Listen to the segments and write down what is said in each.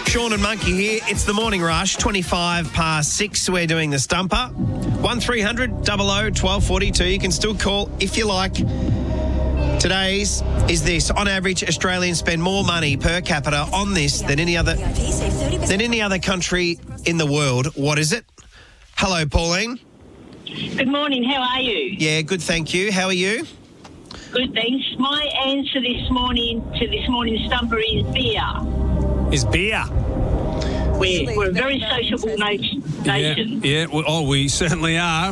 Sean and Monkey here. It's the morning rush, 25 past 6. We're doing the stumper. 1300 00 1242. You can still call if you like. Today's is this. On average, Australians spend more money per capita on this than any other country in the world. What is it? Hello, Pauline. Good morning. How are you? Yeah, good, thank you. How are you? Good, thanks. My answer this morning to this morning's stumper is beer. Is beer? We're a very sociable nation. Yeah. We certainly are.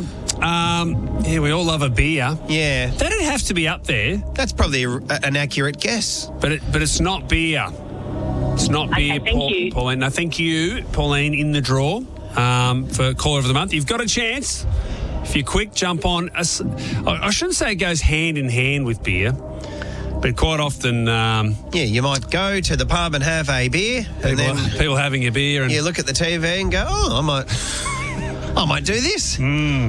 We all love a beer. Yeah. They don't have to be up there. That's probably an accurate guess. But it's not beer. It's not beer, thank you. Pauline. Now, thank you, Pauline, in the draw for Caller of the Month. You've got a chance. If you're quick, jump on. I shouldn't say it goes hand in hand with beer, but quite often... you might go to the pub and have a beer. People having a beer. And you look at the TV and go, I might do this.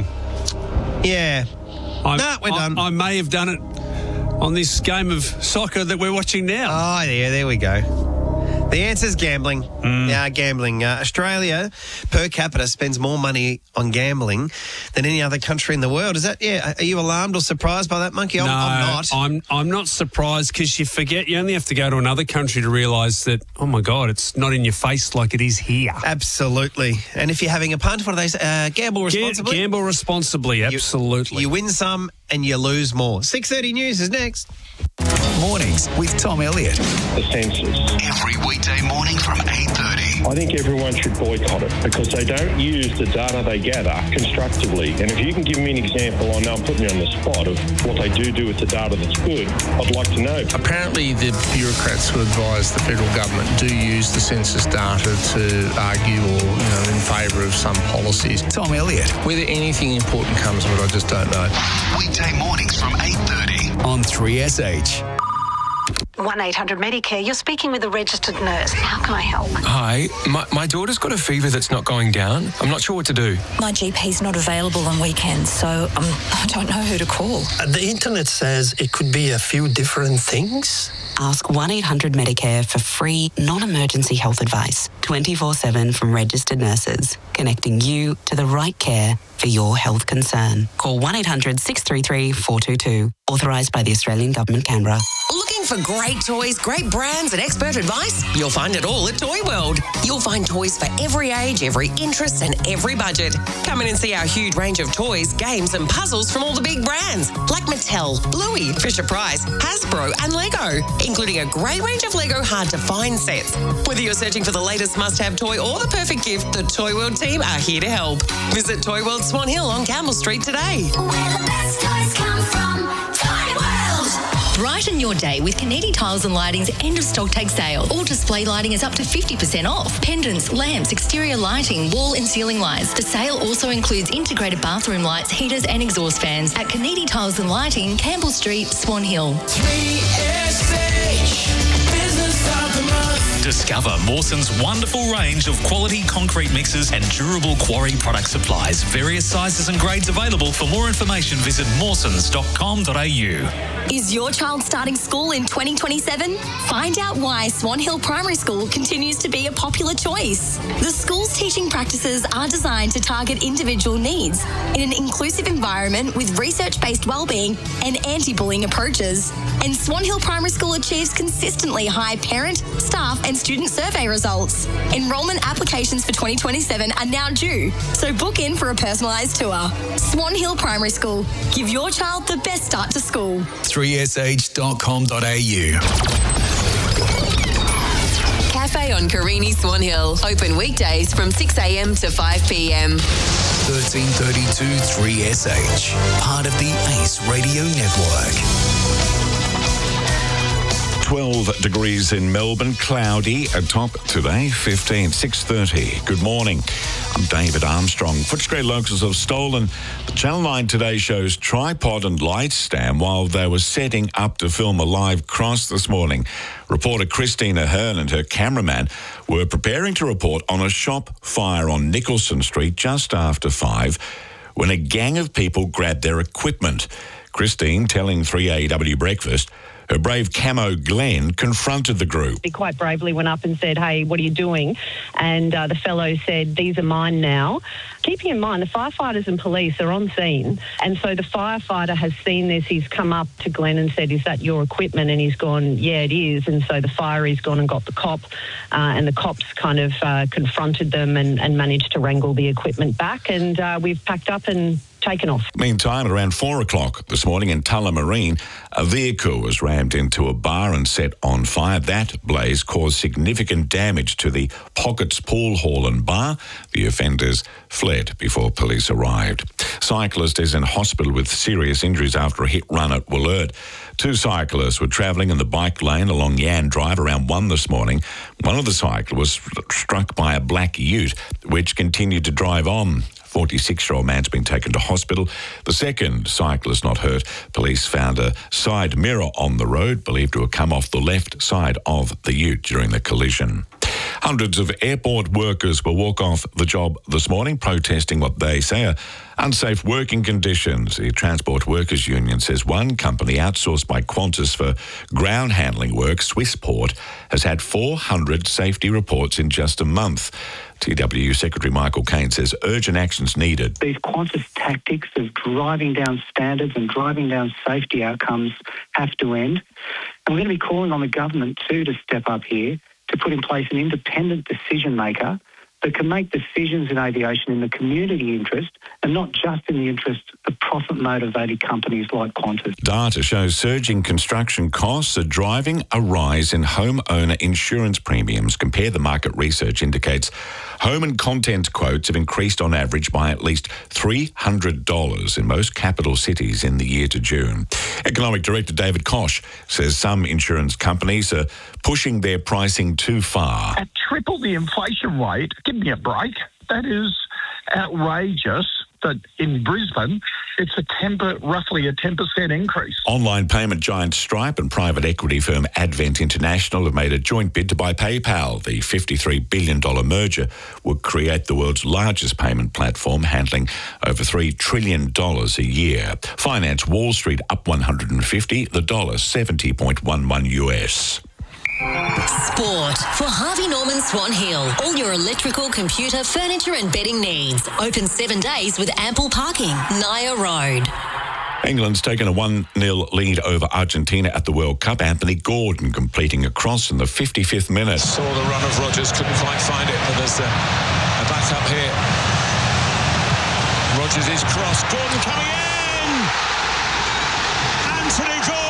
Yeah. We're done. I may have done it on this game of soccer that we're watching now. Oh, yeah, there we go. The answer's gambling. Gambling. Australia, per capita, spends more money on gambling than any other country in the world. Is that, are you alarmed or surprised by that, Monkey? I'm not. I'm not surprised because you forget you only have to go to another country to realise that, oh, my God, it's not in your face like it is here. Absolutely. And if you're having a punt, what are they? Gamble responsibly? Gamble responsibly, absolutely. You win some and you lose more. 6:30 News is next. Mornings with Tom Elliott. The census. Every weekday morning from 8:30. I think everyone should boycott it because they don't use the data they gather constructively. And if you can give me an example, I know I'm putting you on the spot, of what they do with the data that's good, I'd like to know. Apparently the bureaucrats who advise the federal government do use the census data to argue or, in favour of some policies. Tom Elliott. Whether anything important comes of it, I just don't know. Weekday mornings from 8:30 on 3SH. 1-800-Medicare. You're speaking with a registered nurse. How can I help? Hi, my daughter's got a fever that's not going down. I'm not sure what to do. My GP's not available on weekends, so I don't know who to call. The internet says it could be a few different things. Ask 1-800-Medicare for free, non-emergency health advice, 24/7 from registered nurses, connecting you to the right care for your health concern. Call 1-800-633-422. Authorised by the Australian Government, Canberra. Looking for great toys, great brands and expert advice? You'll find it all at Toy World. You'll find toys for every age, every interest and every budget. Come in and see our huge range of toys, games and puzzles from all the big brands like Mattel, Bluey, Fisher-Price, Hasbro and Lego, including a great range of Lego hard-to-find sets. Whether you're searching for the latest must-have toy or the perfect gift, the Toy World team are here to help. Visit Toy World Swan Hill on Campbell Street today. Where the best toys come from, Toy World. Brighten your day with Canidi Tiles and Lighting's end of stock take sale. All display lighting is up to 50% off. Pendants, lamps, exterior lighting, wall and ceiling lights. The sale also includes integrated bathroom lights, heaters and exhaust fans at Canidi Tiles and Lighting, Campbell Street, Swan Hill. 3SH, Business of the Month. Discover Mawson's wonderful range of quality concrete mixes and durable quarry product supplies. Various sizes and grades available. For more information, visit mawsons.com.au. Is your child starting school in 2027? Find out why Swan Hill Primary School continues to be a popular choice. The school's teaching practices are designed to target individual needs in an inclusive environment with research-based wellbeing and anti-bullying approaches. And Swan Hill Primary School achieves consistently high parent, staff and student survey results. Enrolment applications for 2027 are now due, so book in for a personalised tour. Swan Hill Primary School. Give your child the best start to school. 3sh.com.au. Cafe on Carini Swan Hill. Open weekdays from 6 a.m. to 5 p.m. 1332 3SH. Part of the Ace Radio Network. 12 degrees in Melbourne, cloudy, atop today, 6:30. Good morning. I'm David Armstrong. Footscray locals have stolen the Channel 9 Today Show's tripod and light stand while they were setting up to film a live cross this morning. Reporter Christina Hearn and her cameraman were preparing to report on a shop fire on Nicholson Street just after 5 when a gang of people grabbed their equipment. Christine telling 3AW Breakfast Her brave camo Glenn confronted the group. He quite bravely went up and said, "Hey, what are you doing?" And the fellow said, "These are mine now." Keeping in mind, the firefighters and police are on scene, and so the firefighter has seen this. He's come up to Glenn and said, "Is that your equipment?" And he's gone, "Yeah, it is." And so the fire's gone and got the cop, and the cops kind of confronted them and managed to wrangle the equipment back. And we've packed up and taken off. Meantime, at around 4 o'clock this morning in Tullamarine, a vehicle was rammed into a bar and set on fire. That blaze caused significant damage to the Pockets Pool Hall and Bar. The offenders fled before police arrived. Cyclist is in hospital with serious injuries after a hit run at Wollert. 2 cyclists were travelling in the bike lane along Yan Drive around 1 this morning. One of the cyclists was struck by a black ute, which continued to drive on. 46-year-old man's been taken to hospital. The second cyclist not hurt. Police found a side mirror on the road, believed to have come off the left side of the ute during the collision. Hundreds of airport workers will walk off the job this morning, protesting what they say are unsafe working conditions. The Transport Workers Union says one company outsourced by Qantas for ground handling work, Swissport, has had 400 safety reports in just a month. TWU Secretary Michael Caine says urgent actions needed. These Qantas tactics of driving down standards and driving down safety outcomes have to end. And we're going to be calling on the government too to step up here to put in place an independent decision maker that can make decisions in aviation in the community interest and not just in the interest of profit-motivated companies like Qantas. Data shows surging construction costs are driving a rise in homeowner insurance premiums. Compare the Market Research indicates home and content quotes have increased on average by at least $300 in most capital cities in the year to June. Economic Director David Koch says some insurance companies are pushing their pricing too far. At triple the inflation rate, give me a break. That is outrageous that in Brisbane it's roughly a 10% increase. Online payment giant Stripe and private equity firm Advent International have made a joint bid to buy PayPal. The $53 billion merger would create the world's largest payment platform, handling over $3 trillion a year. Finance Wall Street up 150, the dollar 70.11 US. Sport for Harvey Norman Swan Hill. All your electrical, computer, furniture and bedding needs. Open 7 days with ample parking. Naya Road. England's taken a 1-0 lead over Argentina at the World Cup. Anthony Gordon completing a cross in the 55th minute. Saw the run of Rodgers, couldn't quite find it, but there's a back-up here. Rodgers is cross. Gordon coming in! Anthony Gordon!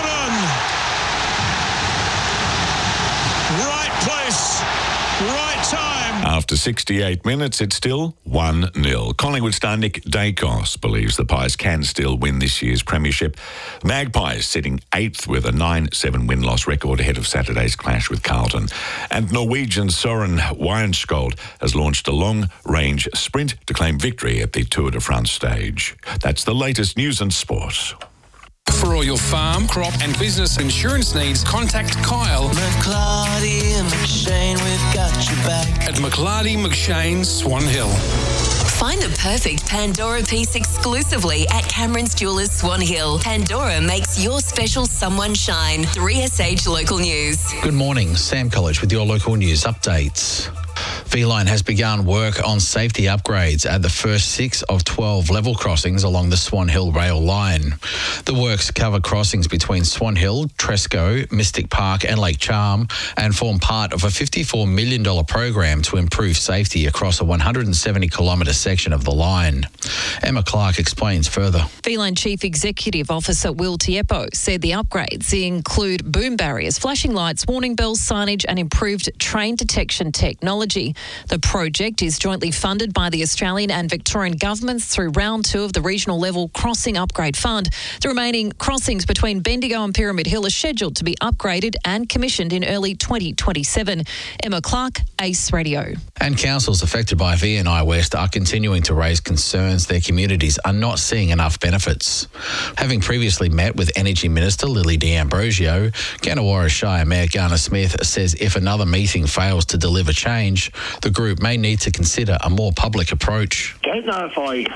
Right place, right time. After 68 minutes, it's still 1-0. Collingwood star Nick Dacos believes the Pies can still win this year's premiership. Magpies sitting 8th with a 9-7 win-loss record ahead of Saturday's clash with Carlton. And Norwegian Soren Weinskold has launched a long-range sprint to claim victory at the Tour de France stage. That's the latest news and sport. For all your farm, crop and business insurance needs, contact Kyle McLarty and McShane, we've got your back at McLarty McShane, Swan Hill. Find the perfect Pandora piece exclusively at Cameron's Jewelers, Swan Hill. Pandora makes your special someone shine. 3SH Local News. Good morning, Sam College with your local news updates. Feline has begun work on safety upgrades at the first 6 of 12 level crossings along the Swan Hill rail line. The works cover crossings between Swan Hill, Tresco, Mystic Park and Lake Charm and form part of a $54 million program to improve safety across a 170-kilometre section of the line. Emma Clark explains further. Feline Chief Executive Officer Will Tiepo said the upgrades include boom barriers, flashing lights, warning bells, signage and improved train detection technology. The project is jointly funded by the Australian and Victorian governments through round 2 of the Regional Level Crossing Upgrade Fund. The remaining crossings between Bendigo and Pyramid Hill are scheduled to be upgraded and commissioned in early 2027. Emma Clark, Ace Radio. And councils affected by VNI West are continuing to raise concerns their communities are not seeing enough benefits. Having previously met with Energy Minister Lily D'Ambrosio, Gannawarra Shire Mayor Garner Smith says if another meeting fails to deliver change, the group may need to consider a more public approach. Don't know if I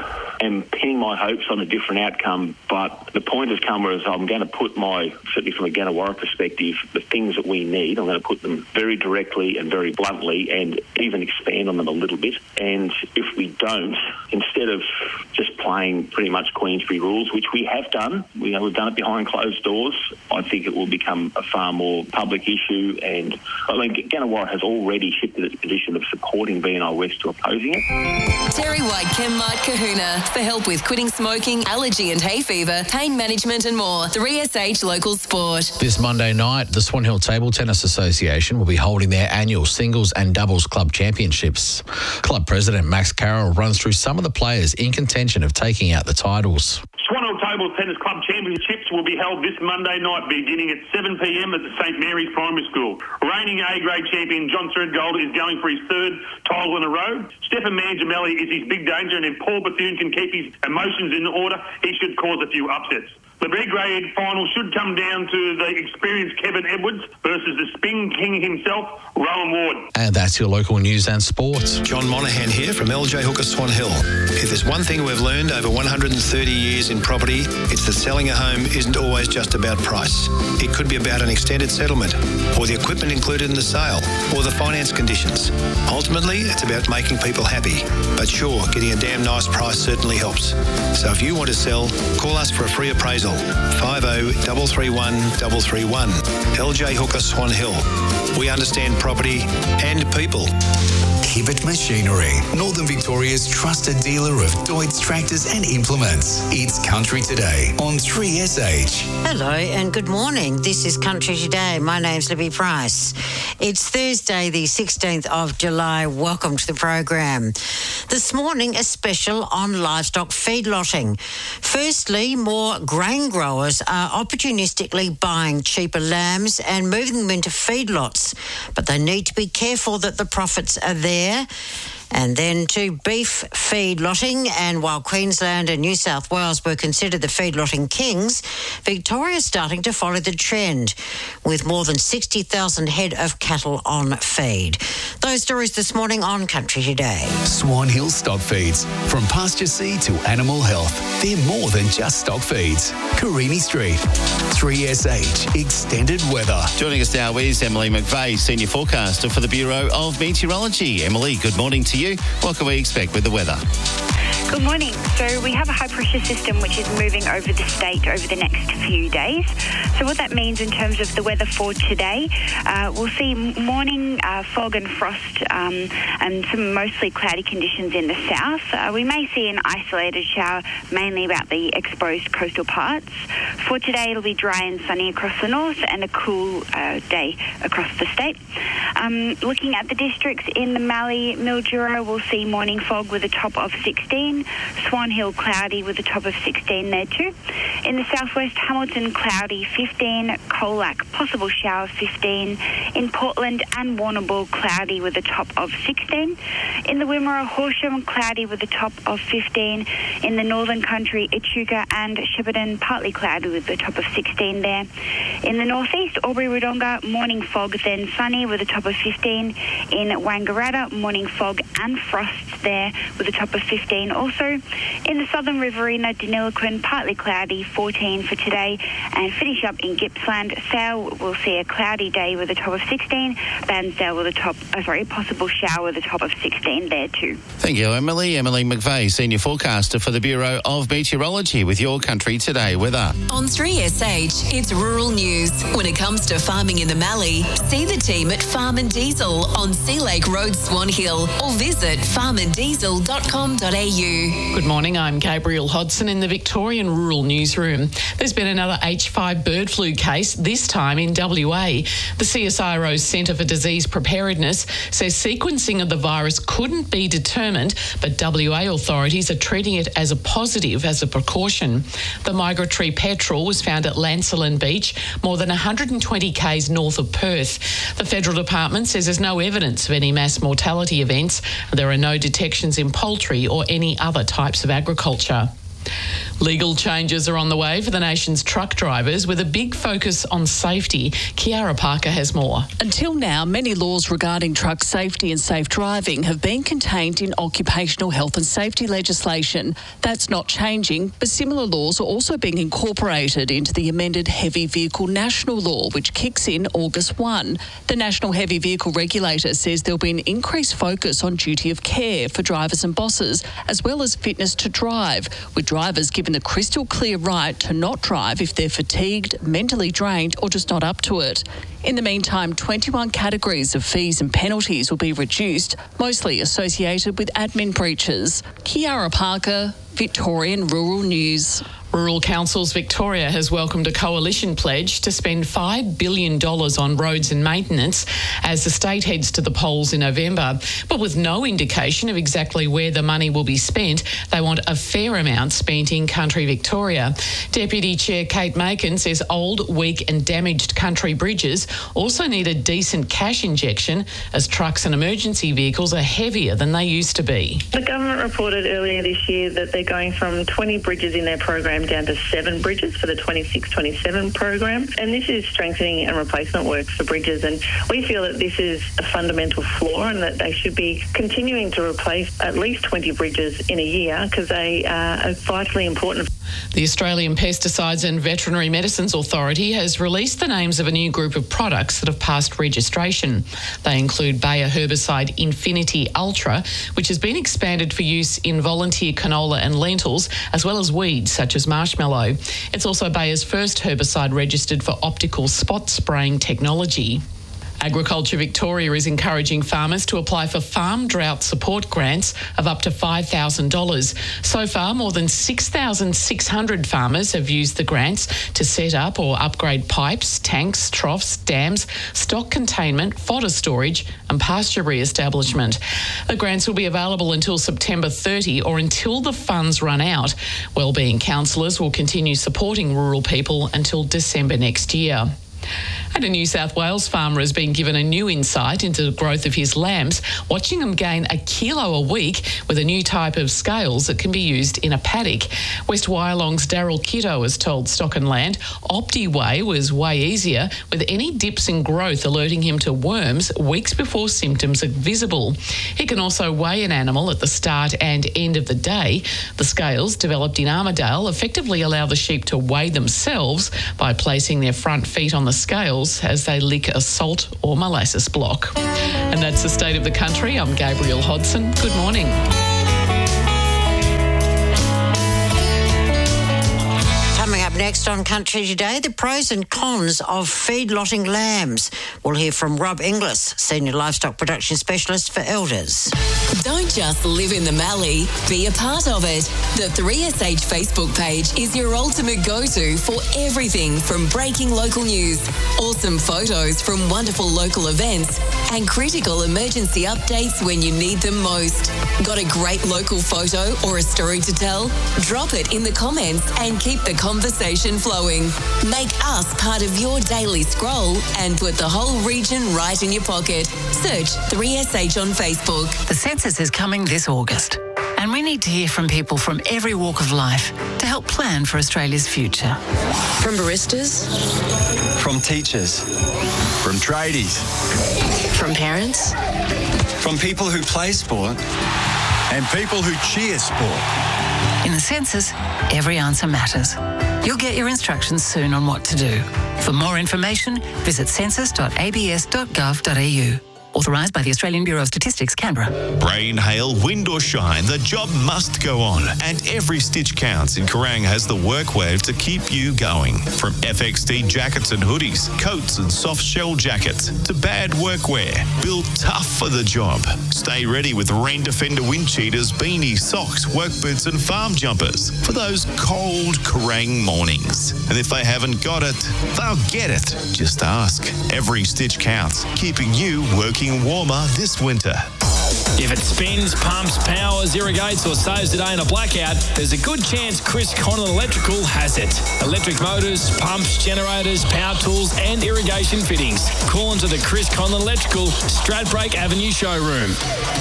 am pinning my hopes on a different outcome, but the point has come where I'm going to put certainly from a Gannawarra perspective, the things that we need, I'm going to put them very directly and very bluntly and even expand on them a little bit. And if we don't, instead of just playing pretty much Queensbury rules, which we have done, we've done it behind closed doors, I think it will become a far more public issue. And I think Gannawarra has already shifted its position of supporting BNI West to opposing it. Terry White Chemmart Kahuna for help with quitting smoking, allergy and hay fever, pain management and more. 3SH Local Sport. This Monday night, the Swan Hill Table Tennis Association will be holding their annual singles and doubles club championships. Club President Max Carroll runs through some of the players in contention of taking out the titles. Swan Hill Table Tennis Club Championships will be held this Monday night beginning at 7 p.m. at the St Mary's Primary School. Reigning A-grade champion John Threadgold is going for his third title in a row. Stefan Mangiamelli is his big danger, and if Paul Bethune can keep his emotions in order, he should cause a few upsets. The B-grade final should come down to the experienced Kevin Edwards versus the spin king himself, Rowan Ward. And that's your local news and sports. John Monaghan here from LJ Hooker Swan Hill. If there's one thing we've learned over 130 years in property, it's that selling a home isn't always just about price. It could be about an extended settlement, or the equipment included in the sale, or the finance conditions. Ultimately, it's about making people happy. But sure, getting a damn nice price certainly helps. So if you want to sell, call us for a free appraisal. 50 331 331. LJ Hooker Swan Hill. We understand property and people. Hibbett Machinery, Northern Victoria's trusted dealer of Deutz tractors and implements. It's Country Today on 3SH. Hello and good morning. This is Country Today. My name's Libby Price. It's Thursday, the 16th of July. Welcome to the program. This morning, a special on livestock feedlotting. Firstly, more grain growers are opportunistically buying cheaper lambs and moving them into feedlots, but they need to be careful that the profits are there. And then to beef feedlotting, and while Queensland and New South Wales were considered the feedlotting kings, Victoria's starting to follow the trend, with more than 60,000 head of cattle on feed. Those stories this morning on Country Today. Swan Hill Stock Feeds. From pasture seed to animal health, they're more than just stock feeds. Carini Street. 3SH Extended Weather. Joining us now is Emily McVeigh, Senior Forecaster for the Bureau of Meteorology. Emily, good morning to you. What can we expect with the weather? Good morning. So we have a high pressure system which is moving over the state over the next few days. So what that means in terms of the weather for today, we'll see morning fog and frost and some mostly cloudy conditions in the south. We may see an isolated shower mainly about the exposed coastal parts. For today it'll be dry and sunny across the north and a cool day across the state. Looking at the districts in the Mallee, Mildura, we'll see morning fog with a top of 16. Swan Hill cloudy with a top of 16 there too. In the southwest, Hamilton cloudy 15, Colac possible shower 15. In Portland and Warrnambool cloudy with a top of 16. In the Wimmera, Horsham cloudy with a top of 15. In the northern country, Echuca and Shepparton partly cloudy with a top of 16 there. In the northeast, Albury-Wodonga morning fog then sunny with a top of 15. In Wangaratta morning fog and frost there with a top of 15 also. In the southern Riverina, Deniliquin partly cloudy 14 for today, and finish up in Gippsland. Sale will see a cloudy day with a top of 16. Bairnsdale with a possible shower with a top of 16 there too. Thank you, Emily. Emily McVeigh, Senior Forecaster for the Bureau of Meteorology with your Country Today weather. On 3SH, it's rural news. When it comes to farming in the Mallee, see the team at Farm and Diesel on Sea Lake Road, Swan Hill, or visit farmanddiesel.com.au. Good morning, I'm Gabriel Hodson in the Victorian Rural Newsroom. There's been another H5 bird flu case, this time in WA. The CSIRO's Centre for Disease Preparedness says sequencing of the virus couldn't be determined, but WA authorities are treating it as a positive as a precaution. The migratory petrel was found at Lancelin Beach, more than 120 k's north of Perth. The Federal Department says there's no evidence of any mass mortality events. There are no detections in poultry or any other types of agriculture. Legal changes are on the way for the nation's truck drivers with a big focus on safety. Kiara Parker has more. Until now, many laws regarding truck safety and safe driving have been contained in occupational health and safety legislation. That's not changing, but similar laws are also being incorporated into the amended Heavy Vehicle National Law, which kicks in August 1. The National Heavy Vehicle Regulator says there'll be an increased focus on duty of care for drivers and bosses, as well as fitness to drive, with drivers given the crystal clear right to not drive if they're fatigued, mentally drained or just not up to it. In the meantime, 21 categories of fees and penalties will be reduced, mostly associated with admin breaches. Kiara Parker, Victorian Rural News. Rural Councils Victoria has welcomed a coalition pledge to spend $5 billion on roads and maintenance as the state heads to the polls in November. But with no indication of exactly where the money will be spent, they want a fair amount spent in country Victoria. Deputy Chair Kate Macon says old, weak and damaged country bridges also need a decent cash injection as trucks and emergency vehicles are heavier than they used to be. The government reported earlier this year that they're going from 20 bridges in their program down to 7 bridges for the 26-27 program, and this is strengthening and replacement work for bridges, and we feel that this is a fundamental flaw and that they should be continuing to replace at least 20 bridges in a year because they are vitally important. The Australian Pesticides and Veterinary Medicines Authority has released the names of a new group of products that have passed registration. They include Bayer herbicide Infinity Ultra, which has been expanded for use in volunteer canola and lentils, as well as weeds such as marshmallow. It's also Bayer's first herbicide registered for optical spot spraying technology. Agriculture Victoria is encouraging farmers to apply for farm drought support grants of up to $5,000. So far, more than 6,600 farmers have used the grants to set up or upgrade pipes, tanks, troughs, dams, stock containment, fodder storage and pasture re-establishment. The grants will be available until September 30 or until the funds run out. Wellbeing counsellors will continue supporting rural people until December next year. And a New South Wales farmer has been given a new insight into the growth of his lambs, watching them gain a kilo a week with a new type of scales that can be used in a paddock. West Wyalong's Daryl Kitto has told Stock and Land OptiWeigh was way easier, with any dips in growth alerting him to worms weeks before symptoms are visible. He can also weigh an animal at the start and end of the day. The scales, developed in Armidale, effectively allow the sheep to weigh themselves by placing their front feet on the scales as they lick a salt or molasses block. And that's the state of the country. I'm Gabrielle Hodson. Good morning. Coming up next on Country Today, the pros and cons of feedlotting lambs. We'll hear from Rob Inglis, Senior Livestock Production Specialist for Elders. Don't just live in the Mallee, be a part of it. The 3SH Facebook page is your ultimate go-to for everything from breaking local news, awesome photos from wonderful local events, and critical emergency updates when you need them most. Got a great local photo or a story to tell? Drop it in the comments and keep the conversation flowing. Make us part of your daily scroll and put the whole region right in your pocket. Search 3SH on Facebook. The census is coming this August, and we need to hear from people from every walk of life to help plan for Australia's future. From baristas, from teachers, from tradies, from parents, from people who play sport, and people who cheer sport. In the census, every answer matters. You'll get your instructions soon on what to do. For more information, visit census.abs.gov.au. Authorised by the Australian Bureau of Statistics, Canberra. Rain, hail, wind or shine, the job must go on. And every stitch counts in Kerrang has the workwear to keep you going. From FXD jackets and hoodies, coats and soft shell jackets, to bad workwear, built tough for the job. Stay ready with Rain Defender wind cheaters, beanies, socks, work boots and farm jumpers for those cold Kerrang mornings. And if they haven't got it, they'll get it. Just ask. Every stitch counts, keeping you working warmer this winter. If it spins, pumps, powers, irrigates or saves the day in a blackout, there's a good chance Chris Conlon Electrical has it. Electric motors, pumps, generators, power tools and irrigation fittings. Call into the Chris Conlon Electrical Stradbroke Avenue showroom.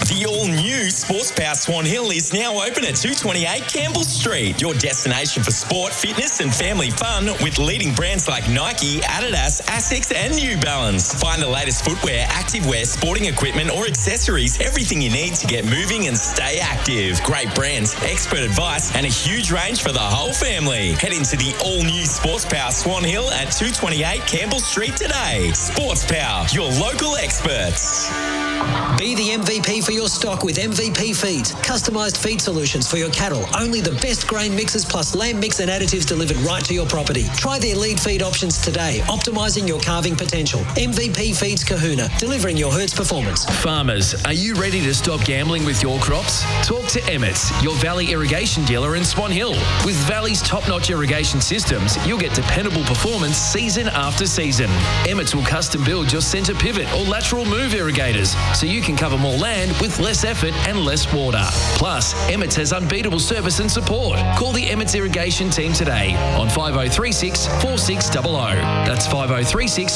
The all-new Sports Power Swan Hill is now open at 228 Campbell Street, your destination for sport, fitness and family fun with leading brands like Nike, Adidas, Asics and New Balance. Find the latest footwear, activewear, sporting equipment or accessories, everything you need to get moving and stay active. Great brands, expert advice and a huge range for the whole family. Head into the all-new Sports Power Swan Hill at 228 Campbell Street today. Sports Power, your local experts. Be the MVP for your stock with MVP Feeds. Customised feed solutions for your cattle. Only the best grain mixes plus lamb mix and additives delivered right to your property. Try their lead feed options today, optimising your calving potential. MVP Feeds Kahuna, delivering your herd's performance. Farmers, are you ready to stop gambling with your crops? Talk to Emmett's, your Valley irrigation dealer in Swan Hill. With Valley's top-notch irrigation systems, you'll get dependable performance season after season. Emmett's will custom build your centre pivot or lateral move irrigators, so you can cover more land with less effort and less water. Plus, Emmett's has unbeatable service and support. Call the Emmett's Irrigation team today on 5036 4600. That's 5036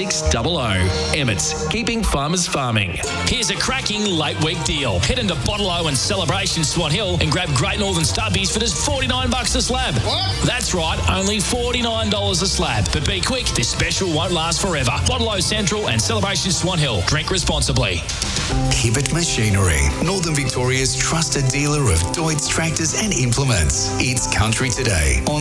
4600. Emmett's, keeping farmers farming. Here's a cracking late week deal. Head into Bottle-O and Celebration Swan Hill and grab Great Northern Stubbies for just $49 a slab. What? That's right, only $49 a slab. But be quick, this special won't last forever. Bottle-O Central and Celebration Swan Hill. Drink responsibly. Hibbett Machinery, Northern Victoria's trusted dealer of Deutz tractors and implements. It's Country Today on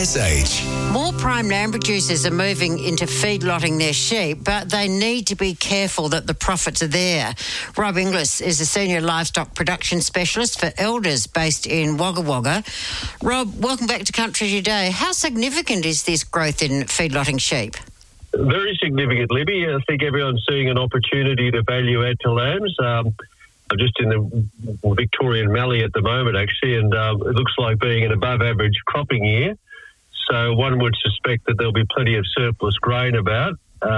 3SH. More prime lamb producers are moving into feedlotting their sheep, but they need to be careful that the profits are there. Rob Inglis is a senior livestock production specialist for Elders based in Wagga Wagga. Rob, welcome back to Country Today. How significant is this growth in feedlotting sheep? Very significant, Libby. I think everyone's seeing an opportunity to value add to lambs. I'm just in the Victorian Mallee at the moment, actually, and it looks like being an above-average cropping year. So one would suspect that there'll be plenty of surplus grain about.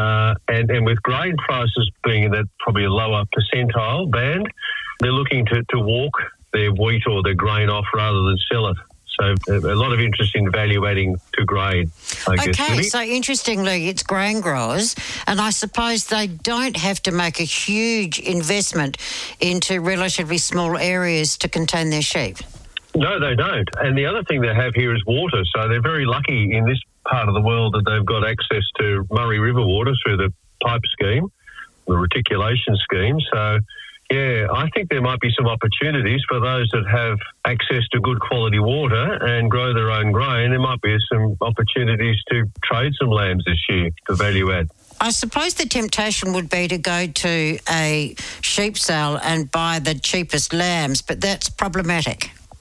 And with grain prices being in that probably a lower percentile band, they're looking to walk their wheat or their grain off rather than sell it. So a lot of interest in value adding to grain, I guess. Okay, so interestingly, it's grain growers, and I suppose they don't have to make a huge investment into relatively small areas to contain their sheep. No, they don't. And the other thing they have here is water. So they're very lucky in this part of the world that they've got access to Murray River water through the pipe scheme, the reticulation scheme. So, yeah, I think there might be some opportunities for those that have access to good quality water and grow their own grain. There might be some opportunities to trade some lambs this year for value add. I suppose the temptation would be to go to a sheep sale and buy the cheapest lambs, but that's problematic.